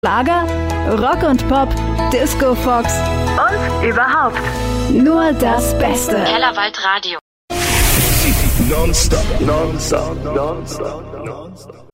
Schlager, Rock und Pop, Disco Fox und überhaupt nur das Beste. Kellerwald Radio. Non-stop, non-stop, non-stop, non-stop.